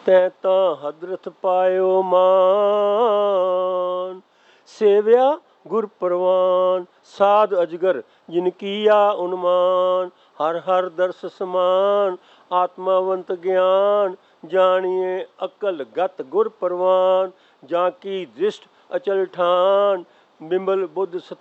ਤੈ ਤਾਂ ਹਦਰਤ ਪਾਇਓ ਮਾਨ। ਸੇਵਿਆ ਗੁਰ ਪ੍ਰਵਾਨ ਸਾਧ ਅਜਗਰ ਜਿਨ ਕੀਆ ਉਨਮਾਨ। ਹਰ ਹਰ ਦਰਸ ਸਮਾਨ ਆਤਮਾਵੰਤ ਗਿਆਨ। ਜਾਣੀਏ ਅਕਲ ਗਤ ਗੁਰ ਪ੍ਰਵਾਨ। ਜਾਂ ਕੀ ਦ੍ਰਿਸ਼ਟ ਅਚਲ ਠਾਨ ਬਿਮਲ ਬੁੱਧ